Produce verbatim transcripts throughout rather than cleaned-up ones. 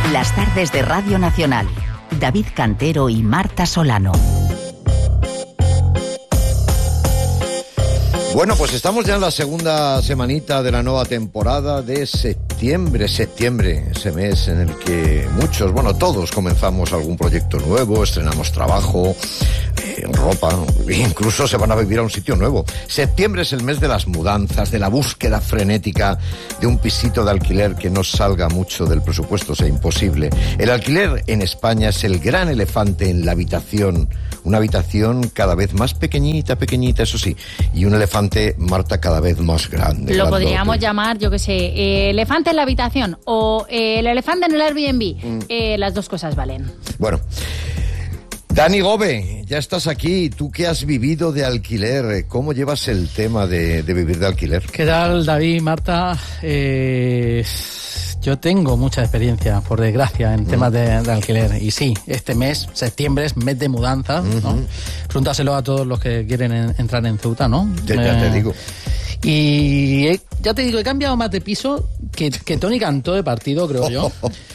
Las tardes de Radio Nacional. David Cantero y Marta Solano. Bueno, pues estamos ya en la segunda semanita de la nueva temporada de septiembre. Septiembre, ese mes en el que muchos, bueno, todos comenzamos algún proyecto nuevo, estrenamos trabajo, eh, ropa, incluso se van a vivir a un sitio nuevo. Septiembre es el mes de las mudanzas, de la búsqueda frenética de un pisito de alquiler que no salga mucho del presupuesto, sea imposible. El alquiler en España es el gran elefante en la habitación. Una habitación cada vez más pequeñita, pequeñita, eso sí, y un elefante, Marta, cada vez más grande. Lo grandote. podríamos llamar, yo qué sé, eh, elefante en la habitación o eh, el elefante en el Airbnb. Mm. Eh, las dos cosas valen. Bueno, Dani Gobe, ya estás aquí. ¿Tú qué has vivido de alquiler? ¿Cómo llevas el tema de, de vivir de alquiler? ¿Qué tal, David, Marta? Eh... Yo tengo mucha experiencia, por desgracia, en mm. temas de, de alquiler. Y sí, este mes, septiembre, es mes de mudanza, mm-hmm. ¿no? Pregúntaselo a todos los que quieren en, entrar en Ceuta, ¿no? Ya, ya eh, te digo. Y he, ya te digo, he cambiado más de piso que, que Tony Cantó de partido, creo yo.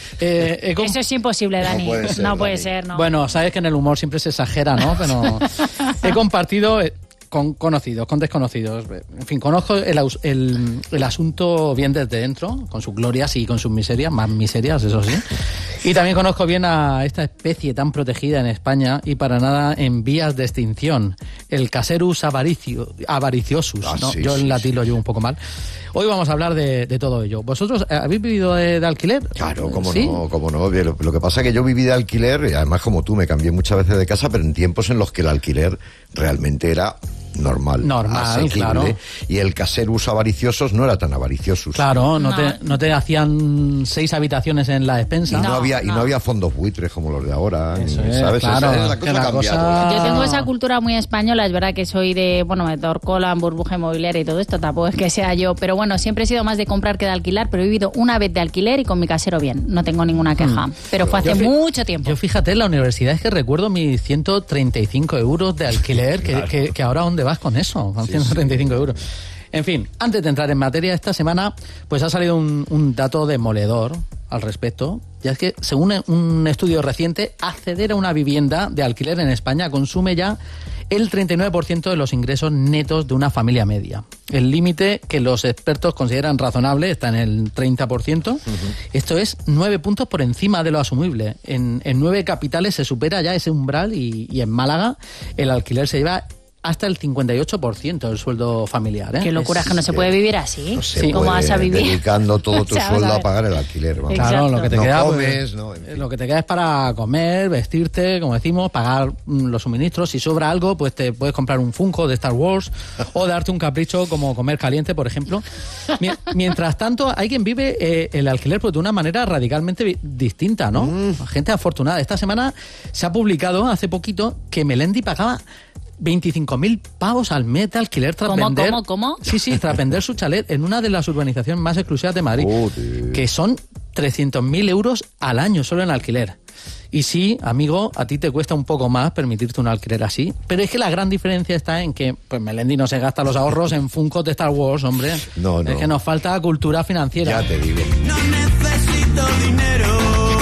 Eh, comp- Eso es imposible, Dani. No puede ser, no. Puede Dani. ser, no. Bueno, sabes que en el humor siempre se exagera, ¿no? Pero he compartido... con conocidos, con desconocidos. En fin, conozco el, el, el asunto bien desde dentro, con sus glorias y con sus miserias, más miserias, eso sí. Y también conozco bien a esta especie tan protegida en España y para nada en vías de extinción, el Caserus avaricio, avariciosus, ah, ¿no? Sí, Yo en sí, latín sí. lo llevo un poco mal. Hoy vamos a hablar de, de todo ello. ¿Vosotros habéis vivido de, de alquiler? Claro, cómo ¿Sí? no, cómo no. Lo, lo que pasa es que yo viví de alquiler, y además como tú, me cambié muchas veces de casa, pero en tiempos en los que el alquiler realmente era normal, normal, asequible, claro. Y el Caserus avariciosos no era tan avariciosos. Claro, no, no. Te, no te hacían seis habitaciones en la despensa. Y no, no había no. y no había fondos buitres como los de ahora, ni, es, ¿sabes? Claro, esa, esa cosa la ha cambiado. Cosa... Yo tengo esa cultura muy española, es verdad que soy de, bueno, me torcolan, burbuja inmobiliaria y todo esto, tampoco es que sea yo, pero bueno, siempre he sido más de comprar que de alquilar, pero he vivido una vez de alquiler y con mi casero bien, no tengo ninguna queja, mm. pero fue hace yo, mucho tiempo. Yo fíjate, en la universidad es que recuerdo mis ciento treinta y cinco euros de alquiler, claro. que, que, que ahora ¿dónde vas con eso? Con ciento treinta y cinco sí, sí. euros. En fin, antes de entrar en materia, esta semana pues ha salido un, un dato demoledor al respecto. Ya es que, según un estudio reciente, acceder a una vivienda de alquiler en España consume ya el treinta y nueve por ciento de los ingresos netos de una familia media. El límite que los expertos consideran razonable está en el treinta por ciento. Uh-huh. Esto es nueve puntos por encima de lo asumible. En, en nueve capitales se supera ya ese umbral y, y en Málaga el alquiler se lleva hasta el cincuenta y ocho por ciento del sueldo familiar, ¿eh? Qué locura, es que no se puede vivir así. No se sí. ¿Cómo vas a vivir? Dedicando todo tu o sea, sueldo a, a pagar el alquiler. Vamos. Claro, lo que te no queda, comes, pues, no, en fin. Lo que te queda es para comer, vestirte, como decimos, pagar los suministros. Si sobra algo, pues te puedes comprar un Funko de Star Wars o darte un capricho como comer caliente, por ejemplo. Mientras tanto, hay quien vive eh, el alquiler pues, de una manera radicalmente distinta, ¿no? Mm. Gente afortunada. Esta semana se ha publicado hace poquito que Melendi pagaba veinticinco mil pavos al mes de alquiler tras ¿Cómo, vender... ¿Cómo, cómo? Sí, sí, tras vender su chalet en una de las urbanizaciones más exclusivas de Madrid, Joder. que son trescientos mil euros al año solo en alquiler. Y sí, amigo, a ti te cuesta un poco más permitirte un alquiler así, pero es que la gran diferencia está en que pues Melendi no se gasta los ahorros en Funkos de Star Wars, hombre. No, no. Es que nos falta cultura financiera. Ya te digo. No necesito dinero.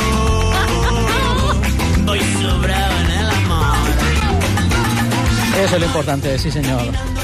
Voy sobrado en el amor. Eso es lo importante, sí señor.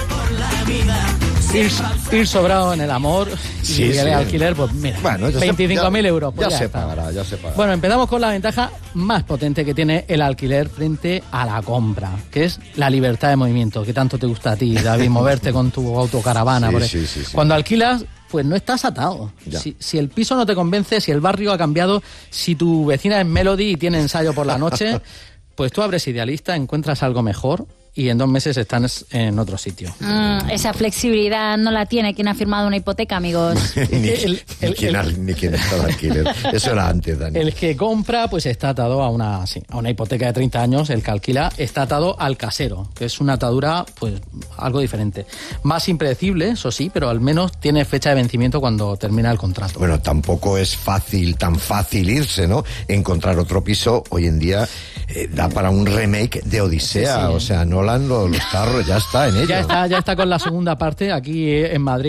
Ir, ir sobrado en el amor y sí, el sí. alquiler, pues mira, bueno, veinticinco mil euros. Pues ya, ya se está. pagará, ya se pagará. Bueno, empezamos con la ventaja más potente que tiene el alquiler frente a la compra, que es la libertad de movimiento, que tanto te gusta a ti, David, moverte con tu autocaravana. Sí, por sí, sí, sí. Cuando alquilas, pues no estás atado. Si, si el piso no te convence, si el barrio ha cambiado, si tu vecina es Melody y tiene ensayo por la noche, pues tú abres Idealista, encuentras algo mejor y en dos meses estás en otro sitio. Mm, esa flexibilidad no la tiene quien ha firmado una hipoteca, amigos. ni, el, el, ni, quien, el, ni quien está de alquiler. Eso era antes, Dani. El que compra pues está atado a una, sí, a una hipoteca de treinta años, el que alquila está atado al casero, que es una atadura pues algo diferente. Más impredecible, eso sí, pero al menos tiene fecha de vencimiento cuando termina el contrato. Bueno, tampoco es fácil, tan fácil irse, ¿no? Encontrar otro piso hoy en día eh, da para un remake de Odisea, sí, sí. O sea, Nolan, los, los carros, ya está en ello. Ya está, ya está con la segunda parte aquí en Madrid.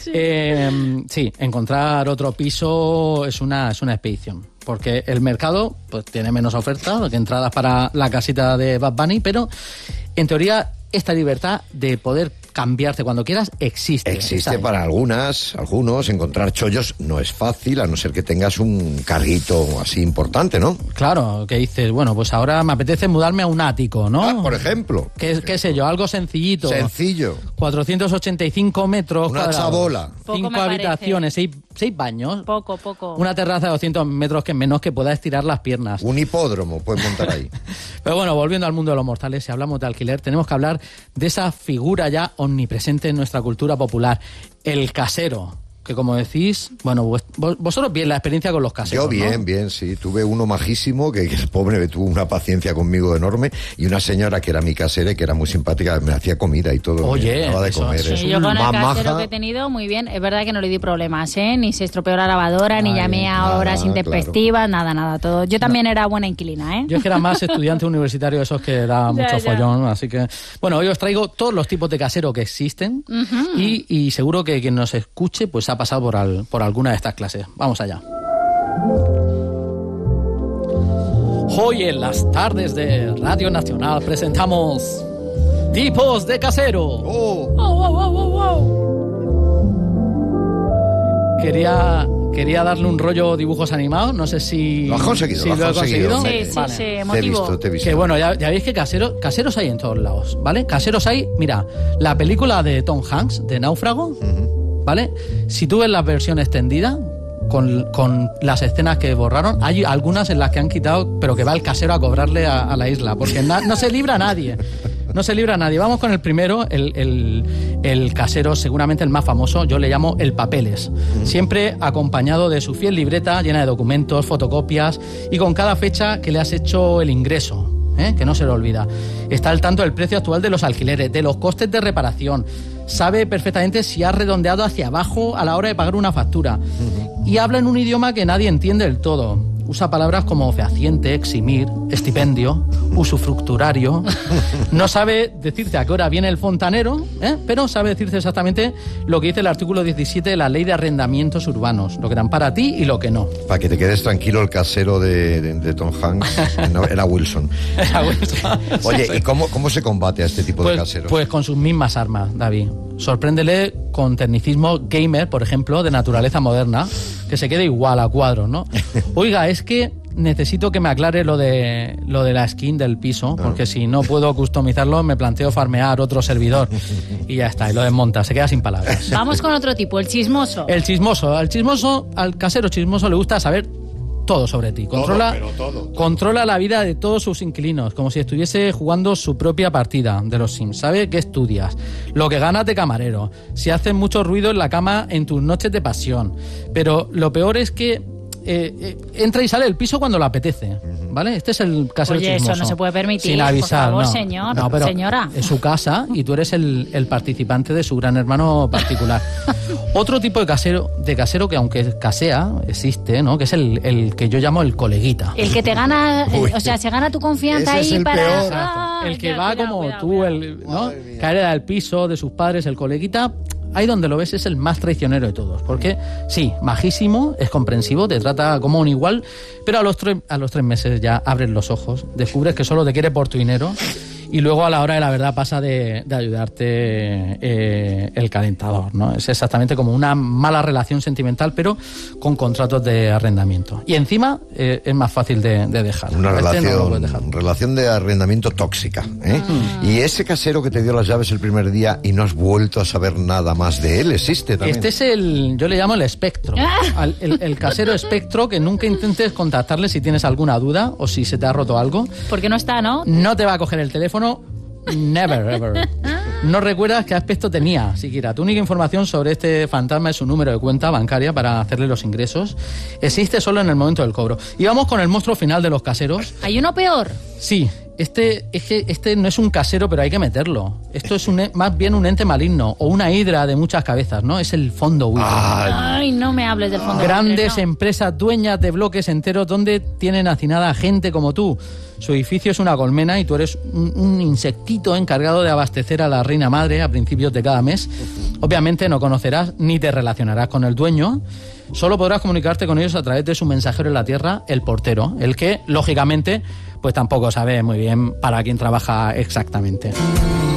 Sí. Eh, sí, encontrar otro piso es una, es una expedición. Porque el mercado pues tiene menos oferta que entradas para la casita de Bad Bunny, pero en teoría esta libertad de poder cambiarte cuando quieras existe. Existe para algunas, algunos. Encontrar chollos no es fácil, a no ser que tengas un carguito así importante, ¿no? Claro, que dices, bueno, pues ahora me apetece mudarme a un ático, ¿no? Ah, por ejemplo. ¿Qué, qué sé yo? Algo sencillito. Sencillo. cuatrocientos ochenta y cinco metros Una cuadrados. chabola. Poco Cinco me parece. habitaciones, seis, seis baños. Poco, poco. Una terraza de doscientos metros que menos que pueda estirar las piernas. Un hipódromo puedes montar ahí. Pero bueno, volviendo al mundo de los mortales, si hablamos de alquiler, tenemos que hablar de esa figura ya omnipresente en nuestra cultura popular, el casero. Que como decís, bueno, vos, vosotros bien la experiencia con los caseros, Yo bien, ¿no? bien, sí. Tuve uno majísimo que, que el pobre tuvo una paciencia conmigo enorme, y una señora que era mi casera y que era muy simpática, me hacía comida y todo. Oye, me daba de eso- comer. sí, es Sí, yo con el una casero maja. que he tenido, muy bien. Es verdad que no le di problemas, ¿eh? Ni se estropeó la lavadora, ni Ay, llamé a nada, horas intempestivas, nada, nada, todo. Yo también era buena inquilina, ¿eh? Yo es que era más estudiante universitario de esos que da mucho Ya, ya. follón, así que... Bueno, hoy os traigo todos los tipos de casero que existen y, y seguro que quien nos escuche pues ha pasado por, al- por alguna de estas clases. Vamos allá. Hoy en las tardes de Radio Nacional presentamos tipos de casero. Oh, Quería, quería darle un rollo dibujos animados, no sé si... Lo has conseguido, si lo has he conseguido, Sí, hombre. sí, Vale. sí, te he emotivo. visto, te he visto. Que bueno, ya, ya veis que caseros, caseros hay en todos lados, ¿vale? Caseros hay, mira, la película de Tom Hanks, de Náufrago, ¿vale? Si tú ves la versión extendida, con, con las escenas que borraron, hay algunas en las que han quitado, pero que va el casero a cobrarle a, a la isla, porque na- no se libra nadie. No se libra nadie. Vamos con el primero, el, el, el casero, seguramente el más famoso, yo le llamo el Papeles. Siempre acompañado de su fiel libreta llena de documentos, fotocopias y con cada fecha que le has hecho el ingreso. ¿eh? Que no se lo olvida. Está al tanto del precio actual de los alquileres, de los costes de reparación. Sabe perfectamente si has redondeado hacia abajo a la hora de pagar una factura. Y habla en un idioma que nadie entiende del todo. Usa palabras como fehaciente, eximir, estipendio, usufructurario. No sabe decirte a qué hora viene el fontanero, ¿eh? pero sabe decirte exactamente lo que dice el artículo diecisiete de la Ley de Arrendamientos Urbanos, lo que dan para ti y lo que no. Para que te quedes tranquilo, el casero de, de, de Tom Hanks no, era Wilson. Oye, ¿y cómo, cómo se combate a este tipo de Pues, caseros? pues con sus mismas armas, David. Sorpréndele con tecnicismo gamer, por ejemplo, de naturaleza moderna, que se quede igual a cuadros, ¿no? Oiga, es que necesito que me aclare lo de lo de la skin del piso, porque si no puedo customizarlo, me planteo farmear otro servidor. Y ya está, y lo desmonta, se queda sin palabras. Vamos con otro tipo, el chismoso. El chismoso, al chismoso, al casero chismoso le gusta saber todo sobre ti. Controla, pero todo, todo. controla la vida de todos sus inquilinos, como si estuviese jugando su propia partida de los Sims. Sabe qué estudias, lo que ganas de camarero, si haces mucho ruido en la cama en tus noches de pasión. Pero lo peor es que eh, eh, entra y sale del piso cuando le apetece, ¿vale? Este es el casero Oye, eso chismoso. no se puede permitir, Sin por avisar, favor, no. señor, No, pero señora. es su casa y tú eres el, el participante de su gran hermano particular. Otro tipo de casero, de casero que aunque casea, existe, ¿no? Que es el, el que yo llamo el coleguita. El que te gana, Uy. o sea, se gana tu confianza Ese es ahí el para... peor. Ah, El que ya, va cuidado, como cuidado, tú, cuidado. el, ¿no? Madre mía. Caer al piso de sus padres, el coleguita. Ahí donde lo ves es el más traicionero de todos. Porque, sí, majísimo, es comprensivo, te trata como un igual, pero a los, tres, a los tres meses ya abres los ojos, descubres que solo te quiere por tu dinero y luego a la hora de la verdad pasa de, de ayudarte eh, el calentador, ¿no? Es exactamente como una mala relación sentimental, pero con contratos de arrendamiento. Y encima eh, es más fácil de, de dejar. Una A este no lo puedes dejar. relación, relación de arrendamiento tóxica, ¿eh? Y ese casero que te dio las llaves el primer día y no has vuelto a saber nada más de él, existe también. Este es el, yo le llamo el espectro, Al- el, el casero espectro, que nunca intentes contactarle si tienes alguna duda o si se te ha roto algo. Porque no está, ¿no? No te va a coger el teléfono, never, ever. No recuerdas qué aspecto tenía, siquiera. Tu única información sobre este fantasma es su número de cuenta bancaria para hacerle los ingresos. Existe solo en el momento del cobro. Y vamos con el monstruo final de los caseros. Hay uno peor. Sí, Este, es que este no es un casero, pero hay que meterlo. Esto es un, más bien un ente maligno o una hidra de muchas cabezas, ¿no? Es el fondo buitre. Ay, no me hables del fondo buitre. Grandes no. empresas dueñas de bloques enteros donde tienen hacinada a gente como tú. Su edificio es una colmena y tú eres un, un insectito encargado de abastecer a la reina madre a principios de cada mes. Obviamente no conocerás ni te relacionarás con el dueño. Solo podrás comunicarte con ellos a través de su mensajero en la tierra, el portero, el que, lógicamente, pues tampoco sabe muy bien para quién trabaja exactamente.